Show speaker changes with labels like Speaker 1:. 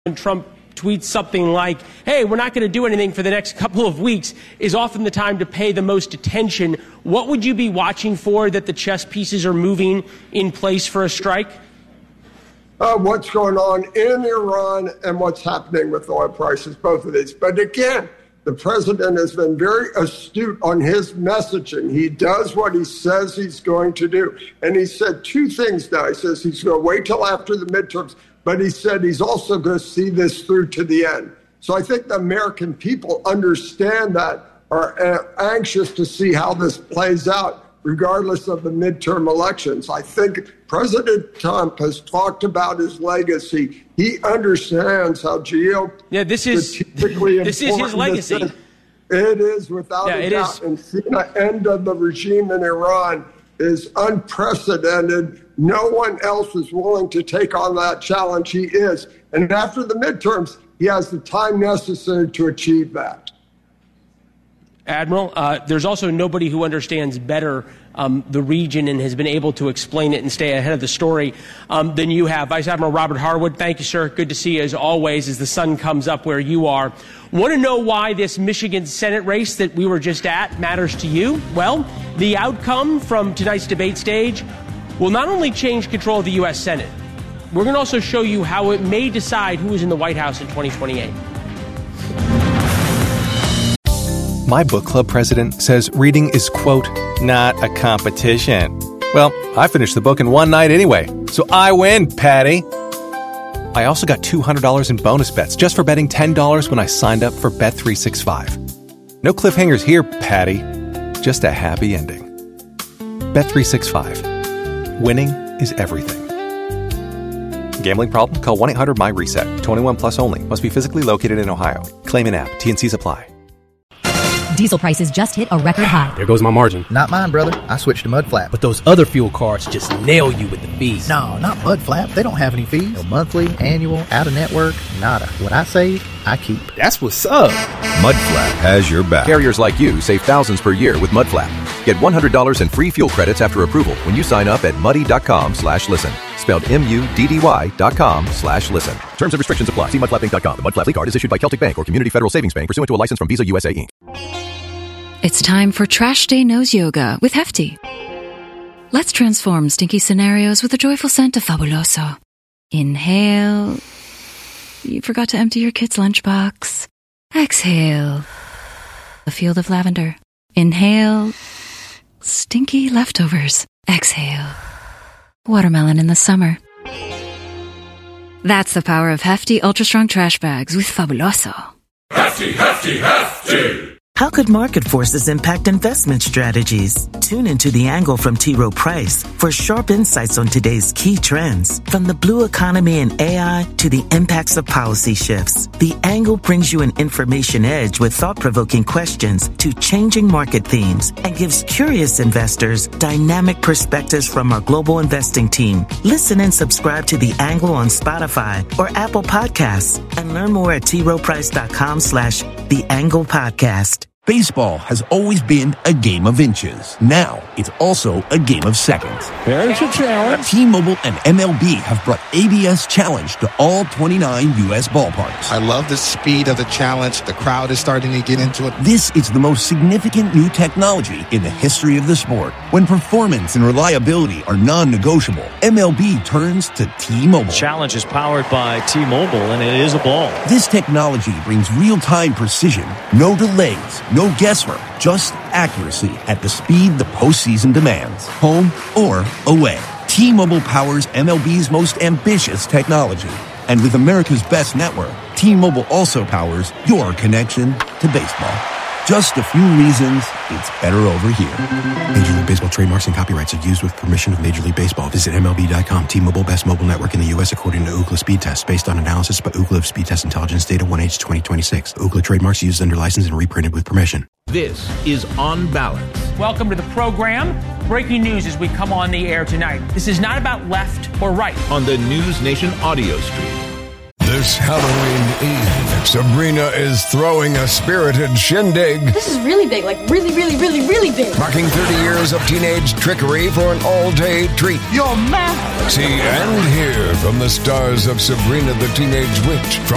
Speaker 1: when Trump tweets something like, hey, we're not going to do anything for the next couple of weeks, is often the time to pay the most attention. What would you be watching for that the chess pieces are moving in place for a strike?
Speaker 2: What's going on in Iran and what's happening with oil prices, both of these. But again, the president has been very astute on his messaging. He does what he says he's going to do. And he said two things now. He says he's going to wait till after the midterms, but he said he's also going to see this through to the end. So I think the American people understand that, are anxious to see how this plays out, regardless of the midterm elections. I think President Trump has talked about his legacy. He understands how
Speaker 1: this is his legacy.
Speaker 2: It is, without a doubt. And seeing the end of the regime in Iran is unprecedented. No one else is willing to take on that challenge. He is. And after the midterms, he has the time necessary to achieve that.
Speaker 1: Admiral, there's also nobody who understands better the region and has been able to explain it and stay ahead of the story than you have. Vice Admiral Robert Harwood, thank you, sir. Good to see you as always as the sun comes up where you are. Want to know why this Michigan Senate race that we were just at matters to you? Well, the outcome from tonight's debate stage will not only change control of the U.S. Senate, we're going to also show you how it may decide who is in the White House in 2028.
Speaker 3: My book club president says reading is, quote, not a competition. Well, I finished the book in one night anyway, so I win, Patty. I also got $200 in bonus bets just for betting $10 when I signed up for Bet365. No cliffhangers here, Patty. Just a happy ending. Bet365. Winning is everything. Gambling problem? Call 1-800-MY-RESET. 21 plus only. Must be physically located in Ohio. Claim in app. T&Cs apply.
Speaker 4: Diesel prices just hit a record high.
Speaker 5: There goes my margin.
Speaker 6: Not mine, brother. I switched to Mudflap.
Speaker 5: But those other fuel cards just nail you with the fees.
Speaker 6: No, not Mudflap. They don't have any fees. No monthly, annual, out-of-network, nada. What I save, I keep.
Speaker 5: That's what's up.
Speaker 7: Mudflap has your back.
Speaker 8: Carriers like you save thousands per year with Mudflap. Get $100 in free fuel credits after approval when you sign up at muddy.com/listen. Spelled MUDDY.com/listen. Terms and restrictions apply. See mudflappinc.com. The Mudflap card is issued by Celtic Bank or Community Federal Savings Bank pursuant to a license from Visa USA Inc.
Speaker 9: It's time for Trash Day Nose Yoga with Hefty. Let's transform stinky scenarios with a joyful scent of Fabuloso. Inhale. You forgot to empty your kid's lunchbox. Exhale. A field of lavender. Inhale. Stinky leftovers. Exhale. Watermelon in the summer. That's the power of Hefty Ultra Strong Trash Bags with Fabuloso.
Speaker 10: Hefty, Hefty, Hefty!
Speaker 11: How could market forces impact investment strategies? Tune into The Angle from T. Rowe Price for sharp insights on today's key trends. From the blue economy and AI to the impacts of policy shifts, The Angle brings you an information edge with thought-provoking questions to changing market themes and gives curious investors dynamic perspectives from our global investing team. Listen and subscribe to The Angle on Spotify or Apple Podcasts and learn more at troweprice.com/The Angle Podcast.
Speaker 12: Baseball has always been a game of inches. Now, it's also a game of seconds.
Speaker 13: There's your challenge.
Speaker 12: T-Mobile and MLB have brought ABS Challenge to all 29 U.S. ballparks.
Speaker 14: I love the speed of the challenge. The crowd is starting to get into it.
Speaker 12: This is the most significant new technology in the history of the sport. When performance and reliability are non-negotiable, MLB turns to T-Mobile.
Speaker 15: Challenge is powered by T-Mobile, and it is a ball.
Speaker 12: This technology brings real-time precision, no delays, no guesswork, just accuracy at the speed the postseason demands. Home or away, T-Mobile powers MLB's most ambitious technology. And with America's best network, T-Mobile also powers your connection to baseball. Just a few reasons it's better over here.
Speaker 16: Major League Baseball trademarks and copyrights are used with permission of Major League Baseball. Visit MLB.com. T-Mobile, best mobile network in the U.S. according to Ookla Speed Test. Based on analysis by Ookla of Speed Test Intelligence Data 1H 2026. Ookla trademarks used under license and reprinted with permission.
Speaker 17: This is On Balance.
Speaker 1: Welcome to the program. Breaking news as we come on the air tonight. This is not about left or right.
Speaker 17: On the News Nation audio stream.
Speaker 10: This Halloween Eve, Sabrina is throwing a spirited shindig.
Speaker 18: This is really big, like really, really, really, really big.
Speaker 10: Marking 30 years of teenage trickery for an all-day treat.
Speaker 18: You're mad.
Speaker 10: See and hear from the stars of Sabrina the Teenage Witch from